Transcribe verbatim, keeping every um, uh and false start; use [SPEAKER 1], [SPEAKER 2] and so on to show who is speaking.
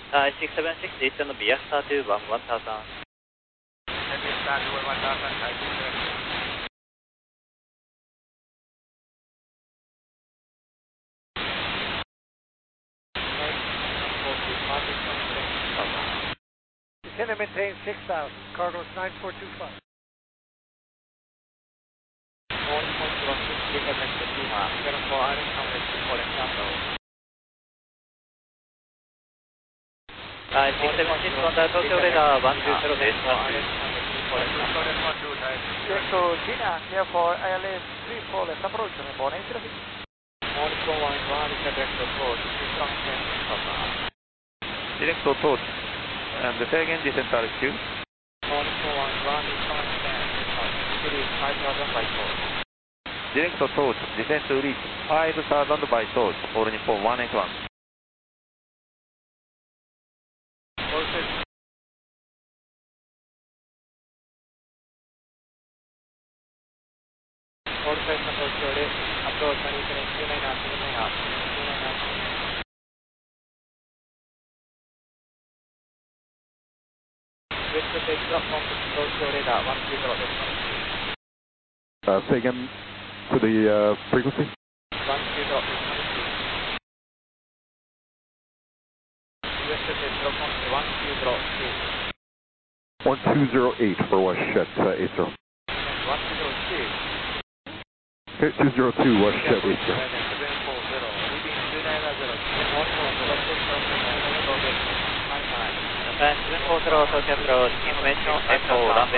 [SPEAKER 1] Uh, six seven six, Eastern B X R to one one thousand.
[SPEAKER 2] Descend and maintain six thousand, cargo is nine four two five.
[SPEAKER 1] Uh, six seven six, contact Tokyo radar one two zero base one two.
[SPEAKER 2] Check to China, clear for I L S three four left approach, report eight traffic.
[SPEAKER 3] Direct approach and the again descent altitude. Direct approach, descent to reach five thousand by torch, all Nippon one eight one.
[SPEAKER 4] Uh, say again to the uh, frequency? one two zero eight for West Jet uh, eight zero. Okay, two zero two West Jet eight zero.
[SPEAKER 1] Uh, seven four zero Tokyo approach, information, echo, runway